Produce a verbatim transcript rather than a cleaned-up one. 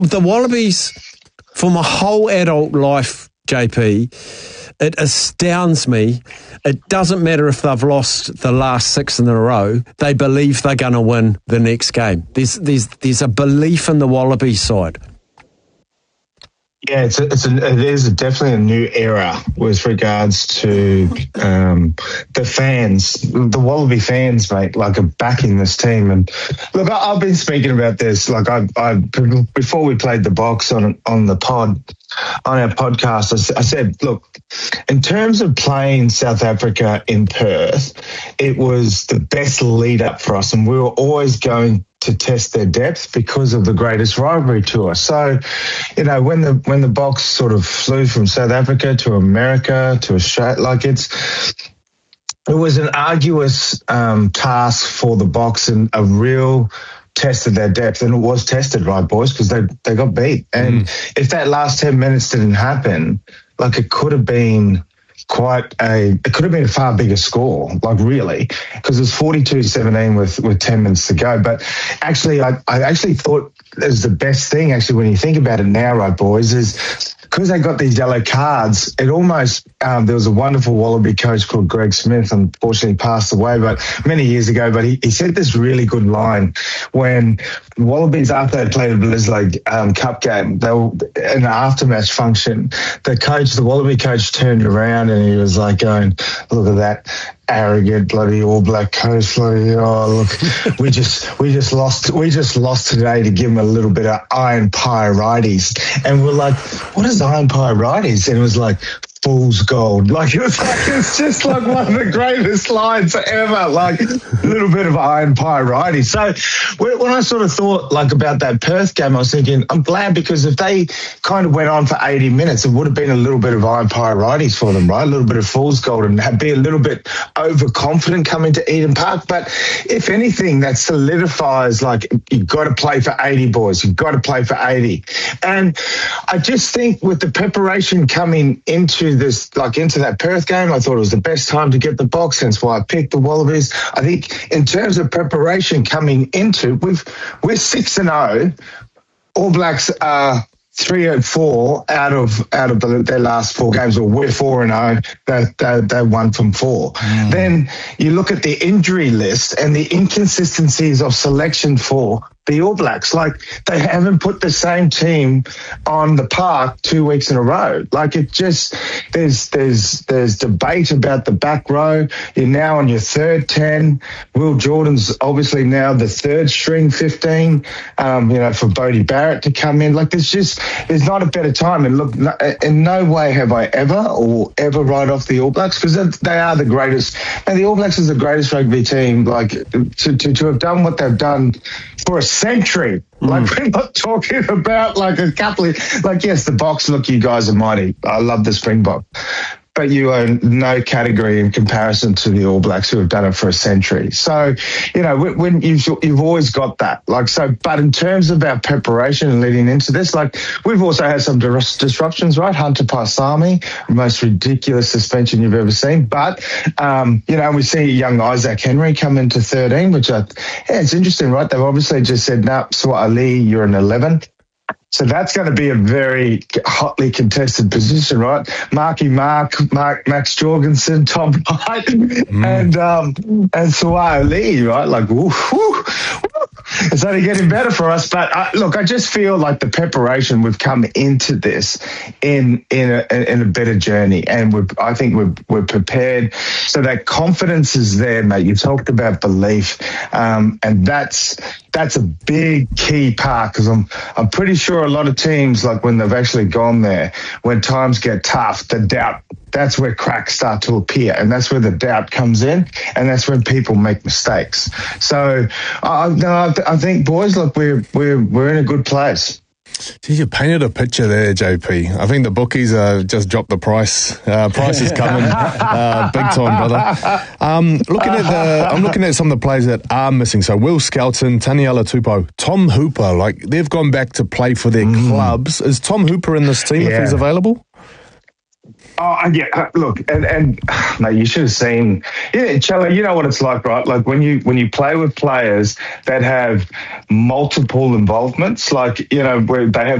the Wallabies, for my whole adult life, J P, it astounds me. It doesn't matter if they've lost the last six in a row. They believe they're going to win the next game. There's there's there's a belief in the Wallabies side. Yeah, it's a, it's a, it is definitely a new era with regards to um, the fans, the Wallaby fans, mate. Like, are backing this team. And look, I, I've been speaking about this. Like, I, I before we played the box on on the pod, on our podcast, I, I said, look, in terms of playing South Africa in Perth, it was the best lead up for us, and we were always going to test their depth because of the greatest rivalry to us. So, you know, when the when the box sort of flew from South Africa to America to Australia, like it's it was an arduous um, task for the box and a real test of their depth, and it was tested, right, boys, because they they got beat. And mm. if that last ten minutes didn't happen, like it could have been quite a, it could have been a far bigger score, like really, because it was forty-two seventeen with, with ten minutes to go. But actually, I, I actually thought it was the best thing, actually, when you think about it now, right, boys, is because they got these yellow cards, it almost, um, there was a wonderful Wallaby coach called Greg Smith, unfortunately passed away, but many years ago, but he, he said this really good line when Wallabies, after they played a Bledisloe um, Cup game, they were in an aftermatch function, the coach, the Wallaby coach turned around and he was like going, look at that arrogant bloody All Black coach, bloody, oh look, we just we just lost we just lost today to give him a little bit of iron pyrites, and we're like, what is iron pyrites? And it was like, fool's gold. Like, it was like, it's just like one of the greatest lines ever, like a little bit of iron pyrites. So when I sort of thought like about that Perth game, I was thinking, I'm glad, because if they kind of went on for eighty minutes, it would have been a little bit of iron pyrites for them, right? A little bit of fool's gold, and be a little bit overconfident coming to Eden Park. But if anything, that solidifies, like, you've got to play for eighty, boys. You've got to play for eighty. And I just think with the preparation coming into this, like into that Perth game, I thought it was the best time to get the box, hence why I picked the Wallabies. I think in terms of preparation coming into, we've, we're six and oh. All Blacks are three and four out of out of the, their last four games, or we're four and oh. They they they won from four. Mm. Then you look at the injury list and the inconsistencies of selection for the All Blacks. Like, they haven't put the same team on the park two weeks in a row. Like, it just, there's there's there's debate about the back row. You're now on your third ten. Will Jordan's obviously now the third string fifteen, um, you know, for Bodie Barrett to come in. Like, there's just, there's not a better time. And look, in no way have I ever or ever write off the All Blacks, because they are the greatest. And the All Blacks is the greatest rugby team, like, to, to, to have done what they've done for a century. Like, mm. we're not talking about like a couple of, like, yes, the Box, look, you guys are mighty. I love the Springbok. But you are no category in comparison to the All Blacks, who have done it for a century. So, you know, when, when you've, you've always got that. Like, so, but in terms of our preparation and leading into this, like, we've also had some dis- disruptions, right? Hunter Paisami, most ridiculous suspension you've ever seen. But, um, you know, we see young Isaac Henry come into thirteen, which I, yeah, it's interesting, right? They've obviously just said, no, nah, Swat Ali, you're an eleven. So that's going to be a very hotly contested position, right? Marky Mark, Mark, Max Jorgensen, Tom Wright, mm. and um, and Suai Lee, right? Like, woo, woo, woo. It's only getting better for us. But uh, look, I just feel like the preparation, we've come into this in in a, in a better journey, and we're, I think we're we're prepared. So that confidence is there, mate. You talked about belief, um, and that's that's a big key part, because I'm I'm pretty sure a lot of teams, like when they've actually gone there, when times get tough, the doubt, that's where cracks start to appear, and that's where the doubt comes in, and that's when people make mistakes. So I, no, I think, boys, look, we're we're we're in a good place. Geez, you painted a picture there, J P. I think the bookies uh, just dropped the price. Uh, price is coming, uh, big time, brother. Um, looking at the, I'm looking at some of the players that are missing. So Will Skelton, Taniela Tupou, Tom Hooper. Like, they've gone back to play for their mm. clubs. Is Tom Hooper in this team, yeah, if he's available? Oh, yeah. uh, Look, and, and mate, you should have seen. Yeah, Charlie, you know what it's like, right? Like when you when you play with players that have multiple involvements, like you know where they have